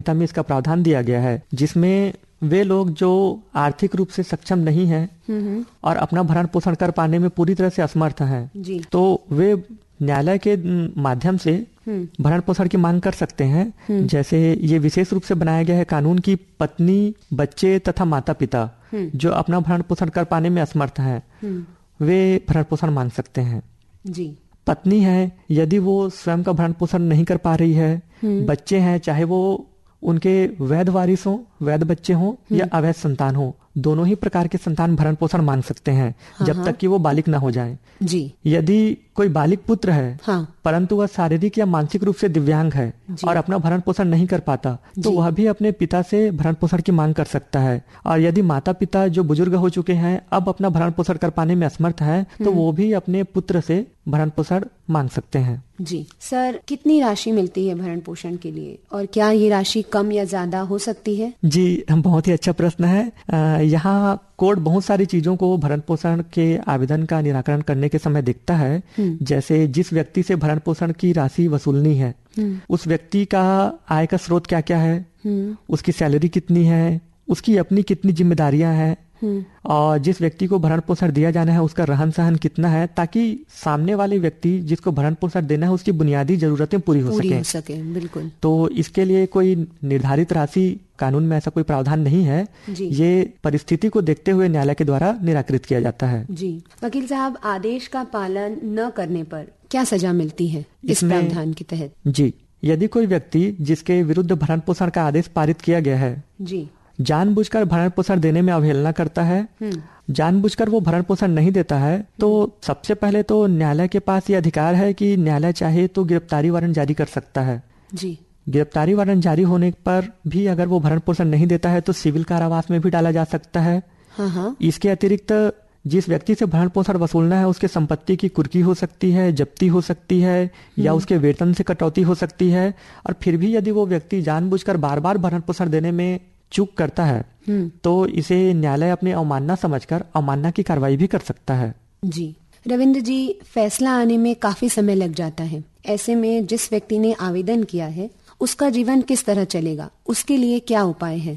में इसका प्रावधान दिया गया है, जिसमें वे लोग जो आर्थिक रूप से सक्षम नहीं हैं और अपना भरण पोषण कर पाने में पूरी तरह से असमर्थ हैं, तो वे न्यायालय के माध्यम से भरण पोषण की मांग कर सकते हैं। जैसे ये विशेष रूप से बनाया गया है कानून की पत्नी, बच्चे तथा माता पिता जो अपना भरण पोषण कर पाने में असमर्थ हैं, वे भरण पोषण मांग सकते हैं। जी। पत्नी है, यदि वो स्वयं का भरण पोषण नहीं कर पा रही है, बच्चे हैं, चाहे वो उनके वैध वारिस हो, वैध बच्चे हों या अवैध संतान हो, दोनों ही प्रकार के संतान भरण पोषण मांग सकते हैं जब तक कि वो बालिग ना हो जाएं। जी। यदि कोई बालिग पुत्र है परंतु वह शारीरिक या मानसिक रूप से दिव्यांग है और अपना भरण पोषण नहीं कर पाता, तो वह भी अपने पिता से भरण पोषण की मांग कर सकता है। और यदि माता पिता जो बुजुर्ग हो चुके हैं अब अपना भरण पोषण कर पाने में असमर्थ हैं, तो वो भी अपने पुत्र से भरण पोषण मांग सकते हैं। जी सर, कितनी राशि मिलती है भरण पोषण के लिए और क्या ये राशि कम या ज्यादा हो सकती है? जी, बहुत ही अच्छा प्रश्न है। यहाँ कोर्ट बहुत सारी चीजों को भरण पोषण के आवेदन का निराकरण करने के समय देखता है। जैसे जिस व्यक्ति से भरण पोषण की राशि वसूलनी है उस व्यक्ति का आय का स्रोत क्या क्या है, उसकी सैलरी कितनी है, उसकी अपनी कितनी जिम्मेदारियां हैं और जिस व्यक्ति को भरण पोषण दिया जाना है उसका रहन सहन कितना है, ताकि सामने वाले व्यक्ति जिसको भरण पोषण देना है उसकी बुनियादी जरूरतें पूरी हो सके। बिल्कुल। तो इसके लिए कोई निर्धारित राशि कानून में ऐसा कोई प्रावधान नहीं है। ये परिस्थिति को देखते हुए न्यायालय के द्वारा निराकृत किया जाता है। जी वकील साहब, आदेश का पालन न करने पर क्या सजा मिलती है इस प्रावधान के तहत? जी, यदि कोई व्यक्ति जिसके विरुद्ध भरण पोषण का आदेश पारित किया गया है जी जानबूझकर भरण पोषण देने में अवहेलना करता है, जानबूझकर वो भरण पोषण नहीं देता है, तो सबसे पहले तो न्यायालय के पास ये अधिकार है कि न्यायालय चाहे तो गिरफ्तारी वारंट जारी कर सकता है। जी। गिरफ्तारी वारंट जारी होने पर भी अगर वो भरण पोषण नहीं देता है तो सिविल कारावास में भी डाला जा सकता है। इसके अतिरिक्त जिस व्यक्ति से भरण पोषण वसूलना है उसके संपत्ति की कुर्की हो सकती है, जब्ती हो सकती है या उसके वेतन से कटौती हो सकती है। और फिर भी यदि वो व्यक्ति जानबूझकर बार बार भरण पोषण देने में चूक करता है तो इसे न्यायालय अपनी अवमानना समझकर अवमानना की कार्रवाई भी कर सकता है। जी रविंद्र जी, फैसला आने में काफी समय लग जाता है। ऐसे में जिस व्यक्ति ने आवेदन किया है उसका जीवन किस तरह चलेगा, उसके लिए क्या उपाय है?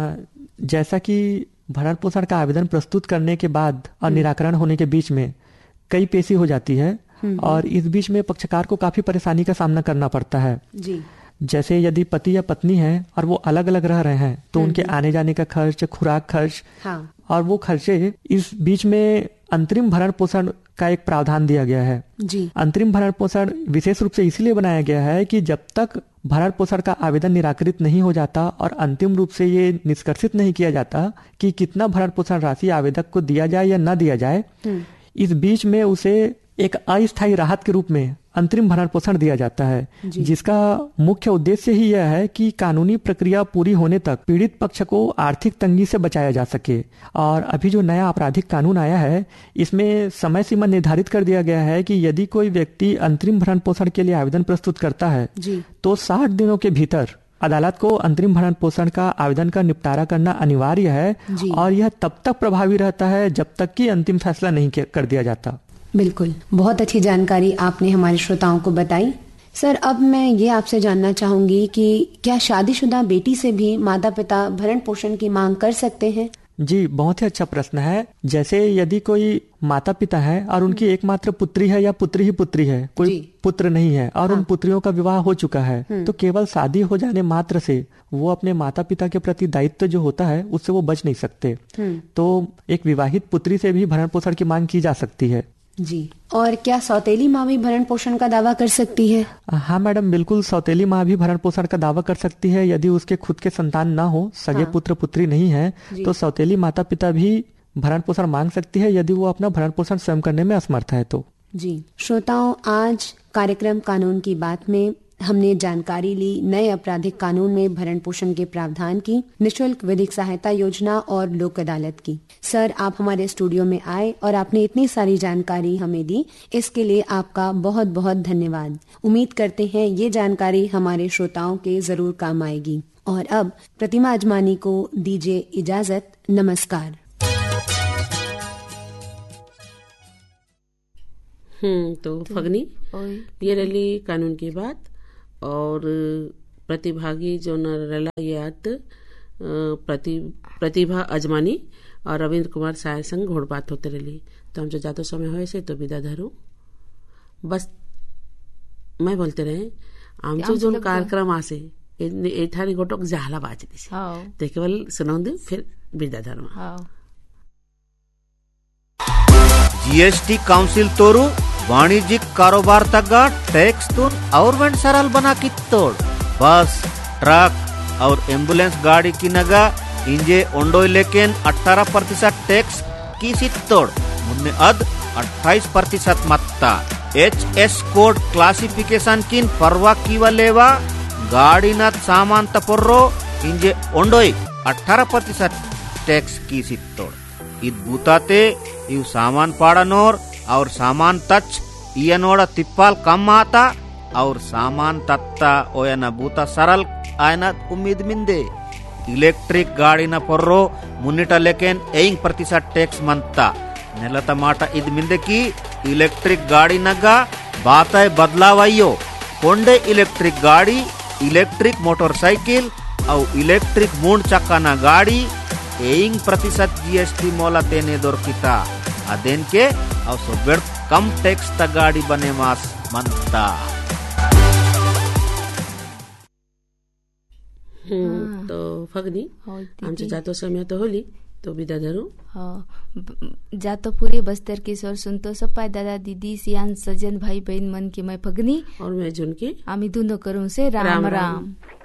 जैसा कि भरण पोषण का आवेदन प्रस्तुत करने के बाद और निराकरण होने के बीच में कई पेशी हो जाती है और इस बीच में पक्षकार को काफी परेशानी का सामना करना पड़ता है। जी। जैसे यदि पति या पत्नी है और वो अलग अलग रह रहे हैं तो उनके आने जाने का खर्च, खुराक खर्च और वो खर्चे, इस बीच में अंतरिम भरण पोषण का एक प्रावधान दिया गया है। जी। अंतरिम भरण पोषण विशेष रूप से इसलिए बनाया गया है कि जब तक भरण पोषण का आवेदन निराकृत नहीं हो जाता और अंतिम रूप से ये निष्कर्षित नहीं किया जाता कि कितना भरण पोषण राशि आवेदक को दिया जाए या न दिया जाए, इस बीच में उसे एक अस्थायी राहत के रूप में अंतरिम भरण पोषण दिया जाता है, जिसका मुख्य उद्देश्य ही यह है कि कानूनी प्रक्रिया पूरी होने तक पीड़ित पक्ष को आर्थिक तंगी से बचाया जा सके। और अभी जो नया आपराधिक कानून आया है इसमें समय सीमा निर्धारित कर दिया गया है कि यदि कोई व्यक्ति अंतरिम भरण पोषण के लिए आवेदन प्रस्तुत करता है तो 60 दिनों के भीतर अदालत को अंतरिम भरण पोषण का आवेदन का निपटारा करना अनिवार्य है और यह तब तक प्रभावी रहता है जब तक कि अंतिम फैसला नहीं कर दिया जाता। बिल्कुल, बहुत अच्छी जानकारी आपने हमारे श्रोताओं को बताई। सर, अब मैं ये आपसे जानना चाहूंगी कि क्या शादीशुदा बेटी से भी माता पिता भरण पोषण की मांग कर सकते हैं? जी, बहुत ही अच्छा प्रश्न है। जैसे यदि कोई माता पिता है और उनकी एकमात्र पुत्री है या पुत्री ही पुत्री है, कोई पुत्र नहीं है और उन पुत्रियों का विवाह हो चुका है, तो केवल शादी हो जाने मात्र से वो अपने माता पिता के प्रति दायित्व जो होता है उससे वो बच नहीं सकते। तो एक विवाहित पुत्री से भी भरण पोषण की मांग की जा सकती है। जी। और क्या सौतेली माँ भी भरण पोषण का दावा कर सकती है? हाँ मैडम, बिल्कुल, सौतेली माँ भी भरण पोषण का दावा कर सकती है। यदि उसके खुद के संतान ना हो, सगे पुत्र पुत्री नहीं है, तो सौतेली माता पिता भी भरण पोषण मांग सकती है यदि वो अपना भरण पोषण स्वयं करने में असमर्थ है तो। जी श्रोताओं, आज कार्यक्रम कानून की बात में हमने जानकारी ली नए आपराधिक कानून में भरण पोषण के प्रावधान की, निःशुल्क विधिक सहायता योजना और लोक अदालत की। सर, आप हमारे स्टूडियो में आए और आपने इतनी सारी जानकारी हमें दी, इसके लिए आपका बहुत बहुत धन्यवाद। उम्मीद करते हैं ये जानकारी हमारे श्रोताओं के जरूर काम आएगी। और अब प्रतिमा अजमानी को दीजिए इजाजत। नमस्कार। तो फगनी, ये रही कानून की बात और प्रतिभागी जो नरला यात प्रतिभा अजमानी और रविंद्र कुमार साय संग घोड़ बात होते रही। तो हमसे जातो समय होए से तो विदा धरू। बस मैं बोलते रहे आमचो जो कार्यक्रम आसे एठारी गोटोक जाला बाज दिसे ते केवल सुनाऊंदी फिर विदा धरू। जीएसटी काउंसिल तोरू वाणिज्यिक कारोबार तग्गा टैक्स तुन गवर्नमेंट सरल बना कित्तोड़ बस ट्रक और एम्बुलेंस गाड़ी की नगा इंजे ओंडोय लेकेन 18% टैक्स की सित्तोड़ मुन्ने अद 28% मत्ता HS कोड क्लासिफिकेशन किन परवा कीवा लेवा गाड़ी नत सामान तपोर्रो इंजे ओंडोय 18% टैक्स की सित्तोड़ इद बूताते इव सामान पाड़नोर और सामान तच इयनोड़ा तिप्पाल कम आता और सामान तत्ता ओयना बूता सरल आयना उम्मीद मिंदे इलेक्ट्रिक गाड़ी न पर्रो मुन्निटा लेकेन 1% टैक्स मंता नेलत माटा इद मिंदे की इलेक्ट्रिक गाड़ी नगा बाताय बदलावाइयो कोंडे इलेक्ट्रिक गाड़ी इलेक्ट्रिक मोटरसाइकिल और इलेक्ट्रिक मूंड चक्का न गाड़ी 1% जीएसटी मोला तेने दोरकिता अदेन के और सोबेड़ कम टैक्स ता गाड़ी बने मास मंता। तो फगनी आमचे जातो समय तो होली तो विदा धरू। जातो पूरे बस्तर किशोर सुनतो सप्पा दादा दीदी सियान सजन भाई बहन मन की मैं फगनी और मैं झुनकी आमी दोनों करूं से राम राम।